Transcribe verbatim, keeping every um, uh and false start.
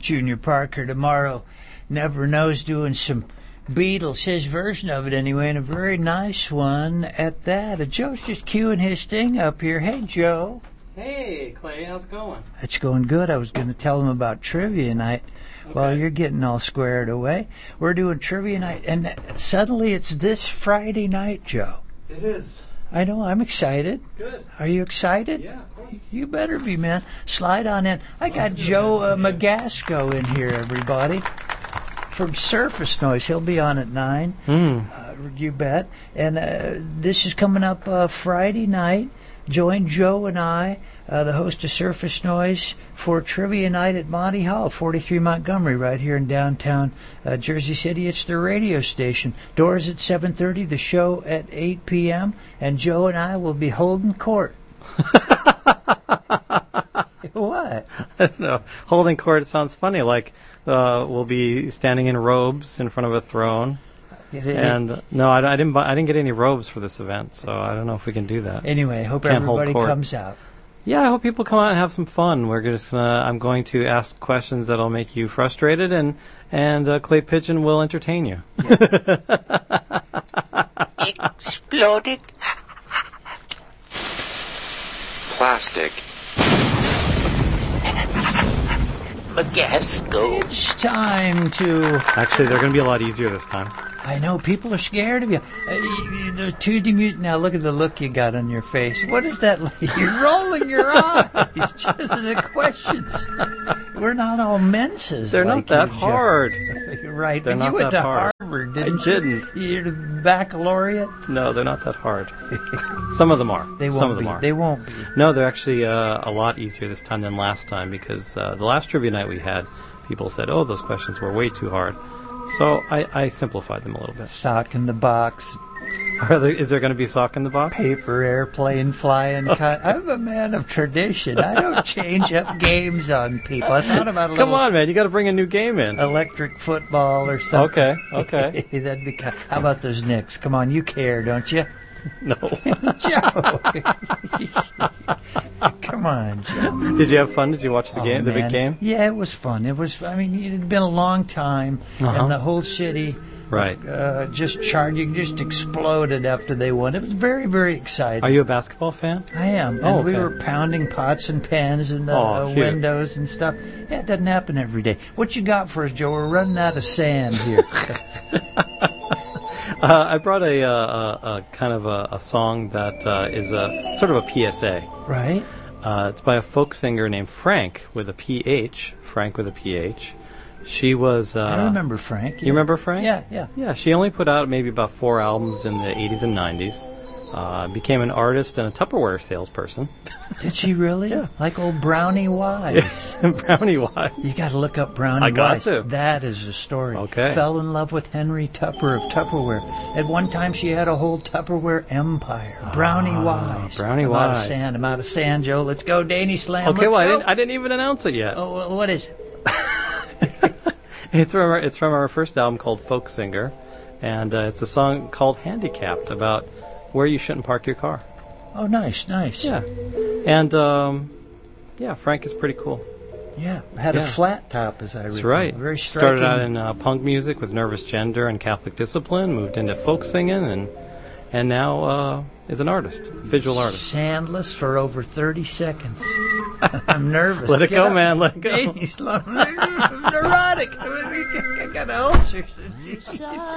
Junior Parker tomorrow. Never Knows doing some Beatles, his version of it anyway, and a very nice one at that. Uh, Joe's just queuing his thing up here. Hey, Joe. Hey, Clay, how's it going? It's going good. I was going to tell him about trivia night okay. while you're getting all squared away. We're doing trivia night, and suddenly it's this Friday night, Joe. It is. I know. I'm excited. Good. Are you excited? Yeah, of course. You better be, man. Slide on in. I got Joe uh, Magasco in here, everybody, from Surface Noise. He'll be on at nine. Mm. Uh, you bet. And uh, this is coming up uh, Friday night. Join Joe and I, uh, the host of Surface Noise, for Trivia Night at Monty Hall, forty-three Montgomery, right here in downtown uh, Jersey City. It's the radio station. Doors at seven thirty, the show at eight p.m., and Joe and I will be holding court. What? I don't know. Holding court sounds funny. Like uh, we'll be standing in robes in front of a throne. And uh, no, I, I didn't. Buy, I didn't get any robes for this event, so I don't know if we can do that. Anyway, I hope Can't everybody comes out. Yeah, I hope people come out and have some fun. We're just. Gonna, I'm going to ask questions that'll make you frustrated, and and uh, Clay Pigeon will entertain you. Yeah. Exploding. Plastic. Magasco. It's time to. Actually, they're going to be a lot easier this time. I know, people are scared of you. Uh, you the Tuesday Mute. Now look at the look you got on your face. What is that? You're rolling your eyes. Just the questions. We're not all menses. They're like not that you, hard. You're right. They're but not you went that to hard. Harvard, didn't I you? didn't. You're the baccalaureate. No, they're not that hard. Some of them are. They won't Some of them be. are. They won't be. No, they're actually uh, a lot easier this time than last time because uh, the last trivia night we had, people said, "Oh, those questions were way too hard." So I, I simplified them a little bit. Sock in the box. Are there, is there going to be sock in the box? Paper airplane flying. Okay. I'm a man of tradition. I don't change up games on people. I thought about a Come little on, man. You got to bring a new game in. electric football or something. Okay, okay. That'd be. How about those Knicks? Come on, you care, don't you? No. Joe. Come on, Joe. Did you have fun? Did you watch the Oh, game, the man. big game? Yeah, it was fun. It was. I mean, it had been a long time, Uh-huh. and the whole city, Right. uh, just charging, just exploded after they won. It was very, very exciting. Are you a basketball fan? I am. And Oh, we okay. were pounding pots and pans in the Oh, uh, cute. windows and stuff. Yeah, it doesn't happen every day. What you got for us, Joe? We're running out of sand here. Uh, I brought a, uh, a, a kind of a, a song that uh, is a sort of a P S A. Right? Uh, it's by a folk singer named Frank with a P H. Frank with a P H. She was. Uh, I remember Frank. You remember Frank? Yeah, yeah. Yeah, she only put out maybe about four albums in the eighties and nineties. Uh, became an artist and a Tupperware salesperson. Did she really? Yeah. Like old Brownie Wise. Brownie Wise. You got to look up Brownie I got Wise. to. That is a story. Okay. Fell in love with Henry Tupper of Tupperware. At one time, she had a whole Tupperware empire. Brownie Ah, Wise. Brownie I'm out of Wise. sand. I'm out of sand, Joe. Let's go, Danny Slam. Okay, Let's well, I go. didn't, I didn't even announce it yet. Oh, well, what is it? It's from our, it's from our first album called Folk Singer, and uh, it's a song called Handicapped about where you shouldn't park your car. Oh, nice, nice. Yeah, and um, yeah, Frank is pretty cool. Yeah. Had Yeah. a flat top, as I That's recall. right. Very striking. Started out in uh, punk music with Nervous Gender and Catholic Discipline, moved into folk singing, and and now uh, is an artist, visual artist. Sandless for over thirty seconds. I'm nervous. Let it Get go, up. man. Let it go. Danny Slam. I'm neurotic. I got ulcers.